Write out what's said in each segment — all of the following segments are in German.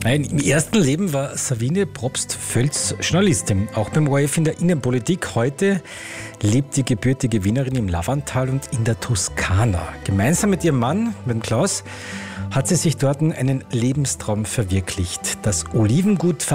Nein, im ersten Leben war Sabine Probst-Völz Journalistin, auch beim ORF in der Innenpolitik. Heute lebt die gebürtige Wienerin im Lavantal und in der Toskana. Gemeinsam mit ihrem Mann, mit dem Klaus, hat sie sich dort einen Lebenstraum verwirklicht. Das Olivengut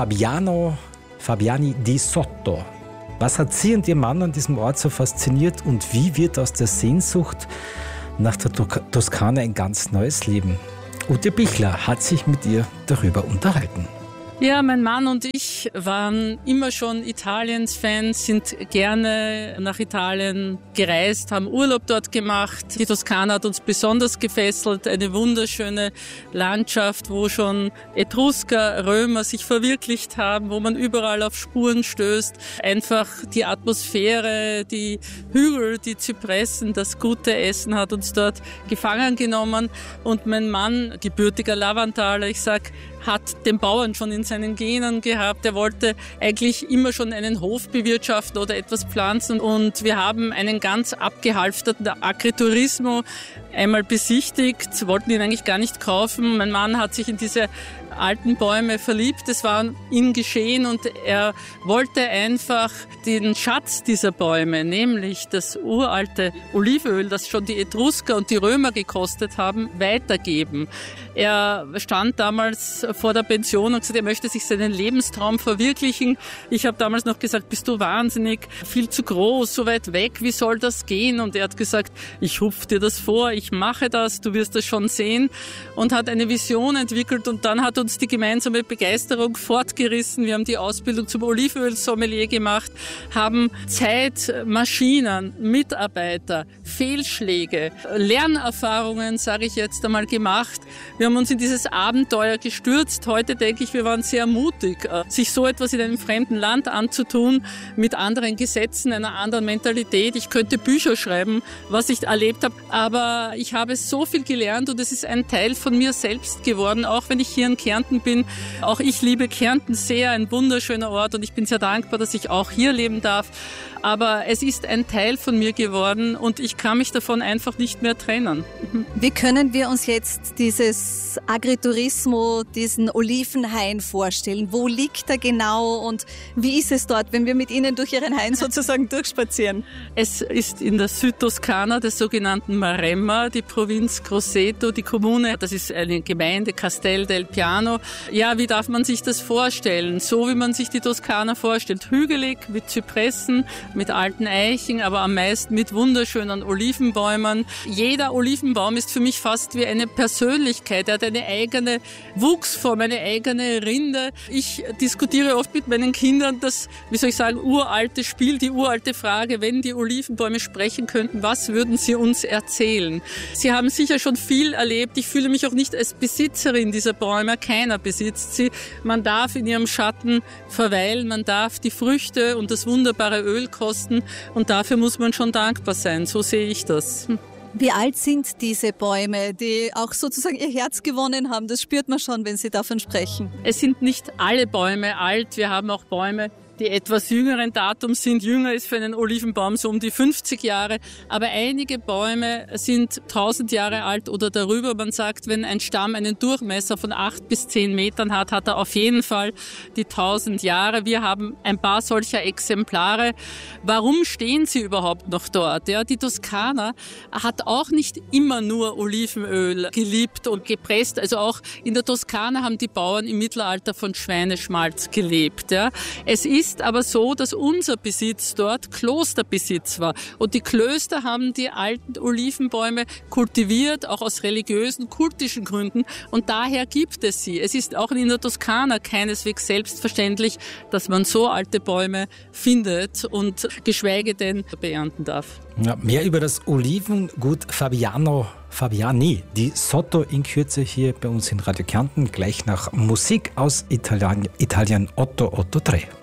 Fabiani di Sotto. Was hat sie und ihr Mann an diesem Ort so fasziniert und wie wird aus der Sehnsucht nach der Toskana ein ganz neues Leben? Ute Bichler hat sich mit ihr darüber unterhalten. Ja, mein Mann und ich waren immer schon Italiens-Fans, sind gerne nach Italien gereist, haben Urlaub dort gemacht. Die Toskana hat uns besonders gefesselt, eine wunderschöne Landschaft, wo schon Etrusker, Römer sich verwirklicht haben, wo man überall auf Spuren stößt. Einfach die Atmosphäre, die Hügel, die Zypressen, das gute Essen hat uns dort gefangen genommen. Und mein Mann, gebürtiger Lavantaler, hat den Bauern schon in seinen Genen gehabt. Er wollte eigentlich immer schon einen Hof bewirtschaften oder etwas pflanzen. Und wir haben einen ganz abgehalfterten Agriturismo einmal besichtigt, wollten ihn eigentlich gar nicht kaufen. Mein Mann hat sich in diese alten Bäume verliebt. Es war ihm geschehen und er wollte einfach den Schatz dieser Bäume, nämlich das uralte Olivenöl, das schon die Etrusker und die Römer gekostet haben, weitergeben. Er stand damals vor der Pension und gesagt, er möchte sich seinen Lebenstraum verwirklichen. Ich habe damals noch gesagt, bist du wahnsinnig, viel zu groß, so weit weg, wie soll das gehen? Und er hat gesagt, ich hupf dir das vor, ich mache das, du wirst das schon sehen, und hat eine Vision entwickelt und dann hat uns die gemeinsame Begeisterung fortgerissen. Wir haben die Ausbildung zum Olivenöl-Sommelier gemacht, haben Zeit, Maschinen, Mitarbeiter, Fehlschläge, Lernerfahrungen, sage ich jetzt einmal, gemacht. Wir haben uns in dieses Abenteuer gestürzt. Heute denke ich, wir waren sehr mutig, sich so etwas in einem fremden Land anzutun, mit anderen Gesetzen, einer anderen Mentalität. Ich könnte Bücher schreiben, was ich erlebt habe, aber ich habe so viel gelernt und es ist ein Teil von mir selbst geworden, auch wenn ich hier in Kärnten bin. Auch ich liebe Kärnten sehr, ein wunderschöner Ort und ich bin sehr dankbar, dass ich auch hier leben darf. Aber es ist ein Teil von mir geworden und ich kann mich davon einfach nicht mehr trennen. Wie können wir uns jetzt dieses Agriturismo, diesen Olivenhain vorstellen? Wo liegt er genau und wie ist es dort, wenn wir mit Ihnen durch Ihren Hain sozusagen durchspazieren? Es ist in der Südtoskana, der sogenannten Maremma, die Provinz Grosseto, die Kommune, das ist eine Gemeinde, Castel del Piano. Ja, wie darf man sich das vorstellen? So wie man sich die Toskana vorstellt, hügelig mit Zypressen, mit alten Eichen, aber am meisten mit wunderschönen Olivenbäumen. Jeder Olivenbaum ist für mich fast wie eine Persönlichkeit. Er hat eine eigene Wuchsform, eine eigene Rinde. Ich diskutiere oft mit meinen Kindern das, uralte Spiel, die uralte Frage, wenn die Olivenbäume sprechen könnten, was würden sie uns erzählen? Sie haben sicher schon viel erlebt. Ich fühle mich auch nicht als Besitzerin dieser Bäume. Keiner besitzt sie. Man darf in ihrem Schatten verweilen, man darf die Früchte und das wunderbare Öl kosten und dafür muss man schon dankbar sein. So sehe ich das. Wie alt sind diese Bäume, die auch sozusagen ihr Herz gewonnen haben? Das spürt man schon, wenn Sie davon sprechen. Es sind nicht alle Bäume alt. Wir haben auch Bäume, die etwas jüngeren Datums sind. Jünger ist für einen Olivenbaum so um die 50 Jahre. Aber einige Bäume sind 1000 Jahre alt oder darüber. Man sagt, wenn ein Stamm einen Durchmesser von 8 bis 10 Metern hat, hat er auf jeden Fall die 1000 Jahre. Wir haben ein paar solcher Exemplare. Warum stehen sie überhaupt noch dort? Ja, die Toskana hat auch nicht immer nur Olivenöl geliebt und gepresst. Also auch in der Toskana haben die Bauern im Mittelalter von Schweineschmalz gelebt. Ja. Es ist aber so, dass unser Besitz dort Klosterbesitz war. Und die Klöster haben die alten Olivenbäume kultiviert, auch aus religiösen, kultischen Gründen. Und daher gibt es sie. Es ist auch in der Toskana keineswegs selbstverständlich, dass man so alte Bäume findet und geschweige denn beernten darf. Ja, mehr über das Olivengut Fabiani di Sotto in Kürze hier bei uns in Radio Kärnten. Gleich nach Musik aus Italien Otto Tre.